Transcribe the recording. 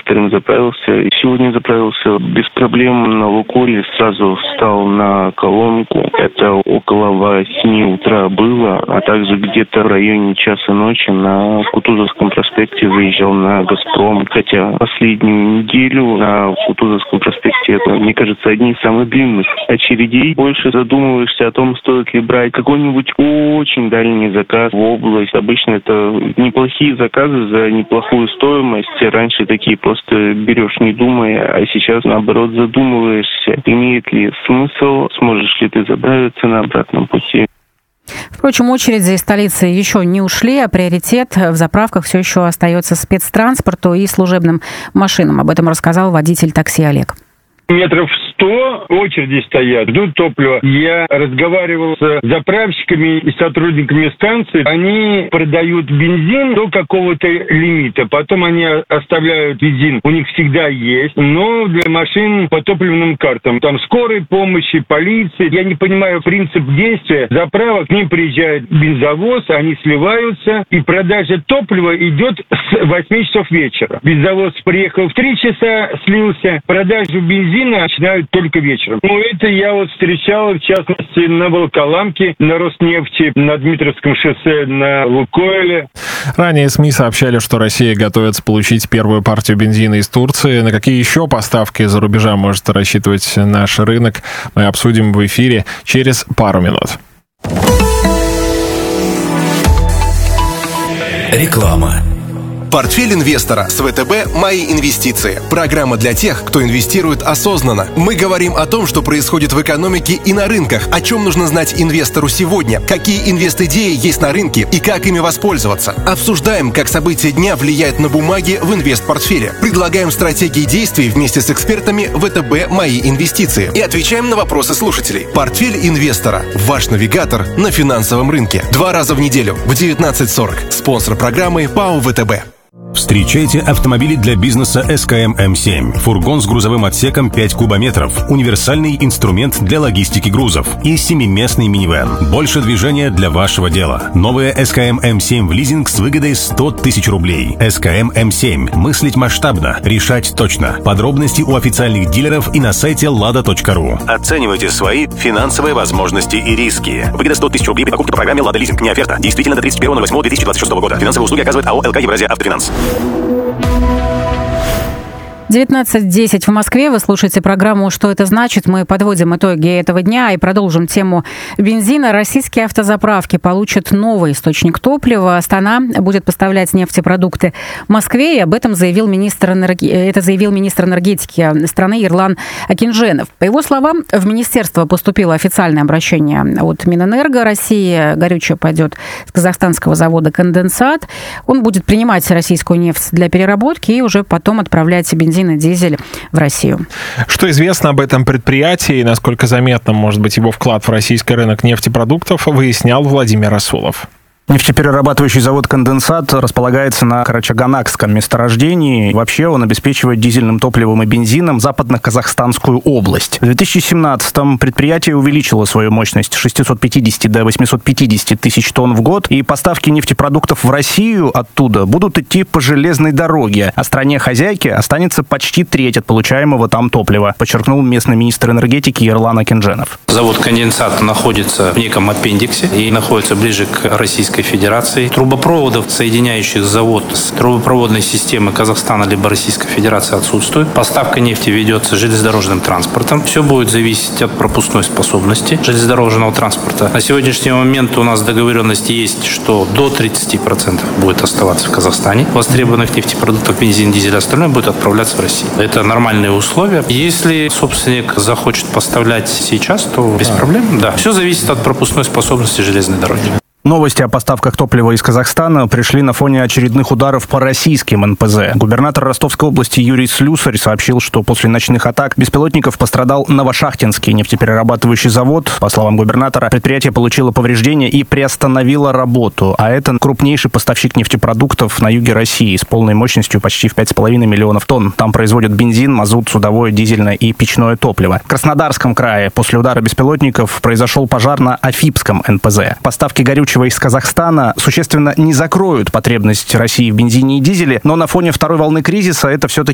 вторым заправился. И сегодня заправился без проблем на Лукойле, сразу встал на колонку. Это около 8 утра было, а также где-то в районе часа ночи на Кутузовском проспекте заезжал на «Газпром». Хотя последнюю неделю на Кутузовском проспекте это, мне кажется, одни из самых длинных очередей. Больше задумываешься о том, стоит ли брать какой-нибудь очень дальний заказ в область. Обычно это неплохие заказы за неплохую стоимость. Раньше такие просто берешь, не думая, а сейчас, наоборот, задумываешься, имеет ли смысл, сможешь ли ты заправиться на обратном пути. Впрочем, очереди из столицы еще не ушли, а приоритет в заправках все еще остается спецтранспорту и служебным машинам. Об этом рассказал водитель такси Олег. Метров 100 очереди стоят, ждут топлива. Я разговаривал с заправщиками и сотрудниками станции. Они продают бензин до какого-то лимита. Потом они оставляют бензин. У них всегда есть, но для машин по топливным картам. Там скорой помощи, полиции. Я не понимаю принцип действия. Заправок, к ним приезжает бензовоз, они сливаются, и продажа топлива идет с 8 часов вечера. Бензовоз приехал в 3 часа, слился. Продажу бензина начинают только вечером. Это я встречал, в частности, на Волоколамке, на Роснефти, на Дмитровском шоссе, на Лукойле. Ранее СМИ сообщали, что Россия готовится получить первую партию бензина из Турции. На какие еще поставки за рубежа может рассчитывать наш рынок, мы обсудим в эфире через пару минут. Реклама. Портфель инвестора с ВТБ «Мои инвестиции». Программа для тех, кто инвестирует осознанно. Мы говорим о том, что происходит в экономике и на рынках, о чем нужно знать инвестору сегодня, какие инвест-идеи есть на рынке и как ими воспользоваться. Обсуждаем, как события дня влияют на бумаги в инвест-портфеле. Предлагаем стратегии действий вместе с экспертами ВТБ «Мои инвестиции». И отвечаем на вопросы слушателей. Портфель инвестора. Ваш навигатор на финансовом рынке. 2 раза в неделю в 19:40. Спонсор программы ПАО ВТБ. Встречайте автомобили для бизнеса СКМ М7. Фургон с грузовым отсеком 5 кубометров. Универсальный инструмент для логистики грузов. И 7-местный минивэн. Больше движения для вашего дела. Новая СКМ М7 в лизинг с выгодой 100 тысяч рублей. СКМ М7. Мыслить масштабно. Решать точно. Подробности у официальных дилеров и на сайте lada.ru. Оценивайте свои финансовые возможности и риски. Выгода 100 тысяч рублей при покупке по программе «Лада Лизинг». Не оферта. Действительно до 31.08.2026 года. Финансовые услуги оказывает АО «ЛК Евразия Автофинанс». 19:10 в Москве. Вы слушаете программу «Что это значит?». Мы подводим итоги этого дня и продолжим тему бензина. Российские автозаправки получат новый источник топлива. Астана будет поставлять нефтепродукты Москве, и об этом заявил министр энергетики страны Ерлан Акинженов. По его словам, в министерство поступило официальное обращение от Минэнерго России. Горючее пойдет с казахстанского завода «Конденсат». Он будет принимать российскую нефть для переработки и уже потом отправлять бензин и дизель в Россию. Что известно об этом предприятии и насколько заметным может быть его вклад в российский рынок нефтепродуктов, выяснял Владимир Расулов. Нефтеперерабатывающий завод «Конденсат» располагается на Карачаганакском месторождении. Вообще он обеспечивает дизельным топливом и бензином западно-казахстанскую область. В 2017-м предприятие увеличило свою мощность с 650 до 850 тысяч тонн в год, и поставки нефтепродуктов в Россию оттуда будут идти по железной дороге, а стране-хозяйке останется почти треть от получаемого там топлива, подчеркнул местный министр энергетики Ерлан Акинженов. Завод «Конденсат» находится в неком аппендиксе и находится ближе к Российской Федерации. Трубопроводов, соединяющих завод с трубопроводной системой Казахстана либо Российской Федерации, отсутствует. Поставка нефти ведется железнодорожным транспортом. Все будет зависеть от пропускной способности железнодорожного транспорта. На сегодняшний момент у нас договоренность есть, что до 30% будет оставаться в Казахстане. Востребованных нефтепродуктов, бензин, дизель, остальное будет отправляться в Россию. Это нормальные условия. Если собственник захочет поставлять сейчас, то без проблем. Да. Все зависит от пропускной способности железной дороги. Новости о поставках топлива из Казахстана пришли на фоне очередных ударов по российским НПЗ. Губернатор Ростовской области Юрий Слюсарь сообщил, что после ночных атак беспилотников пострадал Новошахтинский нефтеперерабатывающий завод. По словам губернатора, предприятие получило повреждения и приостановило работу. А это крупнейший поставщик нефтепродуктов на юге России с полной мощностью почти в 5,5 миллионов тонн. Там производят бензин, мазут, судовое, дизельное и печное топливо. В Краснодарском крае после удара беспилотников произошел пожар на Афипском НПЗ. Поставки горючего из Казахстана существенно не закроют потребность России в бензине и дизеле, но на фоне второй волны кризиса это все-таки